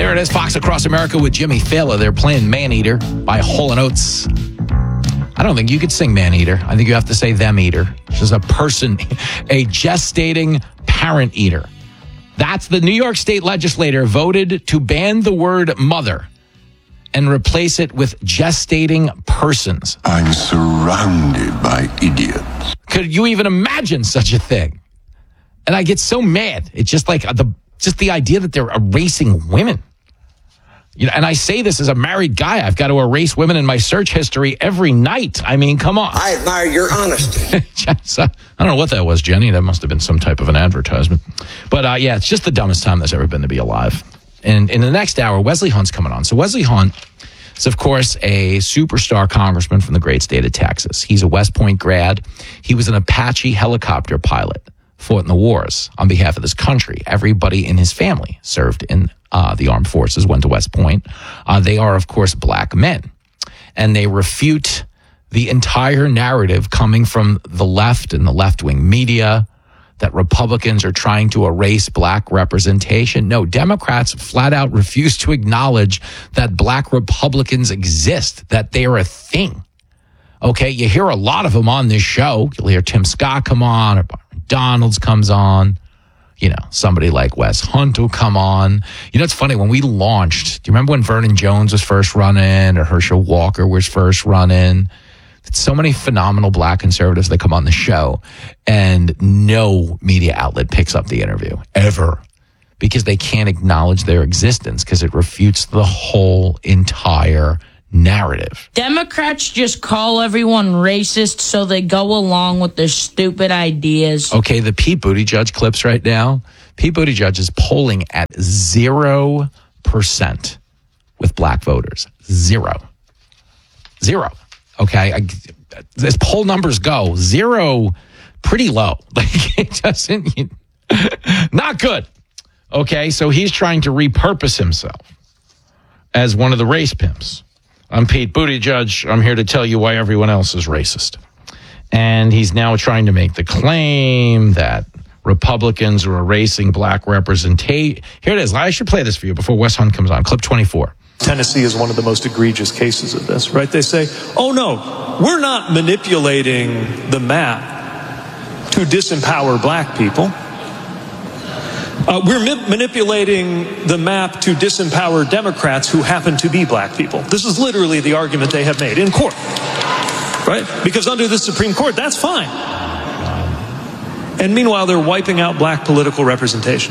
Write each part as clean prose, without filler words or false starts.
There it is, Fox Across America with Jimmy Fallon. They're playing Man Eater by Hall & Oates. I don't think you could sing Man Eater. I think you have to say Them Eater, which is a person, a gestating parent eater. That's the New York State legislature voted to ban the word mother and replace it with gestating persons. I'm surrounded by idiots. Could you even imagine such a thing? And I get so mad. It's just like the idea that they're erasing women. And I say this as a married guy. I've got to erase women in my search history every night. I mean, come on. I admire your honesty. I don't know what that was, Jenny. That must have been some type of an advertisement. But yeah, it's just the dumbest time there's ever been to be alive. And in the next hour, Wesley Hunt's coming on. So Wesley Hunt is, of course, a superstar congressman from the great state of Texas. He's a West Point grad. He was an Apache helicopter pilot, fought in the wars on behalf of this country. Everybody in his family served in the armed forces, went to West Point. They are, of course, black men. And they refute the entire narrative coming from the left and the left-wing media that Republicans are trying to erase black representation. No, Democrats flat out refuse to acknowledge that black Republicans exist, that they are a thing. Okay, you hear a lot of them on this show. You'll hear Tim Scott come on, or Donalds comes on. You know, somebody like Wes Hunt will come on. You know, it's funny, when we launched, do you remember when Vernon Jones was first running or Herschel Walker was first running? So many phenomenal black conservatives that come on the show, and no media outlet picks up the interview, ever, because they can't acknowledge their existence because it refutes the whole entire narrative. Democrats just call everyone racist so they go along with their stupid ideas. Okay, the Pete Buttigieg clips right now. Pete Buttigieg is polling at 0% with black voters. Zero. Okay, as poll numbers go, 0, pretty low. Like, it doesn't, not good. Okay, so he's trying to repurpose himself as one of the race pimps. I'm Pete Buttigieg. I'm here to tell you why everyone else is racist. And he's now trying to make the claim that Republicans are erasing black representation. Here it is. I should play this for you before Wes Hunt comes on. Clip 24. Tennessee is one of the most egregious cases of this, right? They say, oh no, we're not manipulating the map to disempower black people. We're manipulating the map to disempower Democrats who happen to be black people. This is literally the argument they have made in court, right? Because under the Supreme Court, that's fine. And meanwhile, they're wiping out black political representation.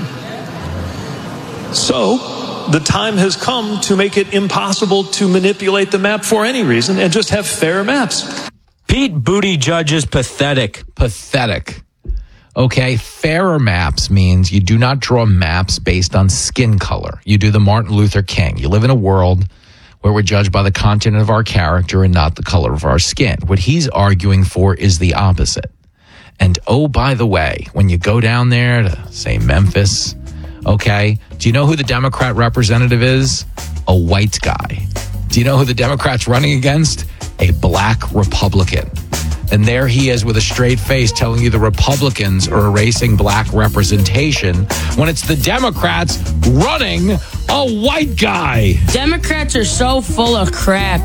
So the time has come to make it impossible to manipulate the map for any reason and just have fair maps. Pete Buttigieg is pathetic. Pathetic. Okay, fairer maps means you do not draw maps based on skin color. You do the Martin Luther King. You live in a world where we're judged by the content of our character and not the color of our skin. What he's arguing for is the opposite. And oh, by the way, when you go down there to, say, Memphis, okay, do you know who the Democrat representative is? A white guy. Do you know who the Democrat's running against? A black Republican. And there he is with a straight face telling you the Republicans are erasing black representation when it's the Democrats running a white guy. Democrats are so full of crap.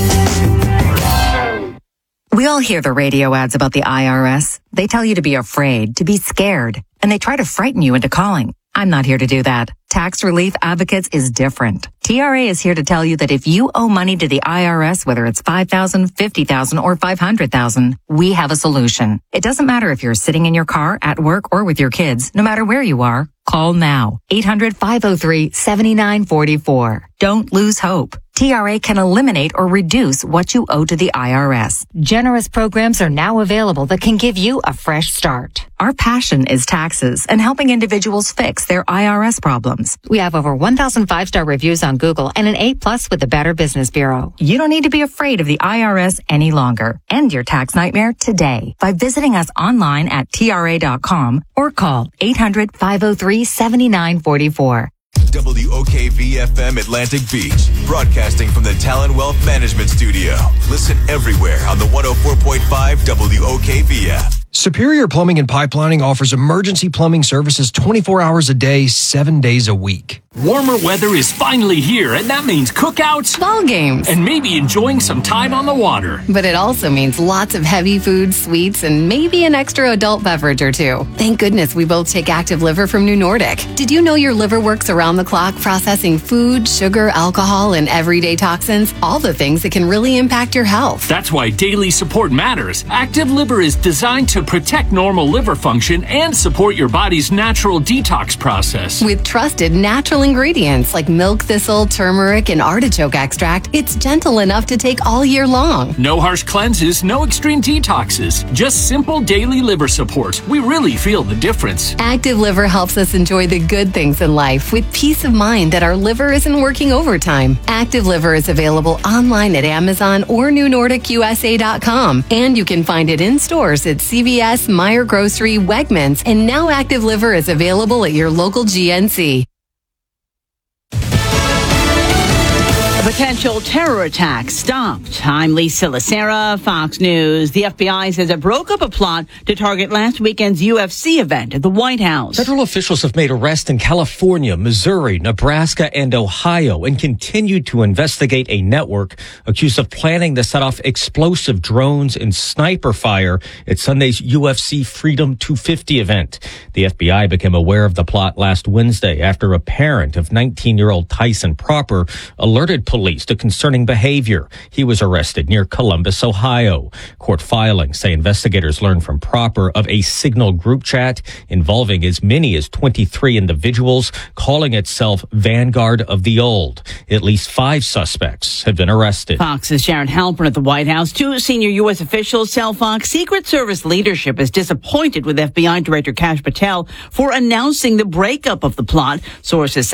We all hear the radio ads about the IRS. They tell you to be afraid, to be scared, and they try to frighten you into calling. I'm not here to do that. Tax Relief Advocates is different. TRA is here to tell you that if you owe money to the IRS, whether it's $5,000, $50,000, or $500,000, we have a solution. It doesn't matter if you're sitting in your car, at work, or with your kids. No matter where you are, call now. 800-503-7944. Don't lose hope. TRA can eliminate or reduce what you owe to the IRS. Generous programs are now available that can give you a fresh start. Our passion is taxes and helping individuals fix their IRS problems. We have over 1,000 5-star reviews on Google and an A+ with the Better Business Bureau. You don't need to be afraid of the IRS any longer. End your tax nightmare today by visiting us online at TRA.com or call 800-503-7944. WOKV-FM Atlantic Beach, broadcasting from the Talon Wealth Management Studio. Listen everywhere on the 104.5 WOKV app. Superior Plumbing and Pipelining offers emergency plumbing services 24 hours a day, 7 days a week. Warmer weather is finally here, and that means cookouts, ball games, and maybe enjoying some time on the water. But it also means lots of heavy foods, sweets, and maybe an extra adult beverage or two. Thank goodness we both take Active Liver from New Nordic. Did you know your liver works around the clock processing food, sugar, alcohol, and everyday toxins? All the things that can really impact your health. That's why daily support matters. Active Liver is designed to protect normal liver function and support your body's natural detox process. With trusted natural ingredients like milk thistle, turmeric, and artichoke extract, it's gentle enough to take all year long. No harsh cleanses, no extreme detoxes, just simple daily liver support. We really feel the difference. Active Liver helps us enjoy the good things in life with peace of mind that our liver isn't working overtime. Active Liver is available online at Amazon or NewNordicUSA.com, and you can find it in stores at CVS, Meijer Grocery, Wegmans, and now Active Liver is available at your local GNC. Potential terror attack stopped. I'm Lisa Lacera, Fox News. The FBI says it broke up a plot to target last weekend's UFC event at the White House. Federal officials have made arrests in California, Missouri, Nebraska, and Ohio and continue to investigate a network accused of planning to set off explosive drones and sniper fire at Sunday's UFC Freedom 250 event. The FBI became aware of the plot last Wednesday after a parent of 19-year-old Tyson Proper alerted police to concerning behavior. He was arrested near Columbus, Ohio. Court filings say investigators learned from Proper of a Signal group chat involving as many as 23 individuals calling itself Vanguard of the Old. At least 5 suspects have been arrested. Fox's Sharon Halpern at the White House. 2 senior U.S. officials tell Fox Secret Service leadership is disappointed with FBI Director Kash Patel for announcing the breakup of the plot. Sources say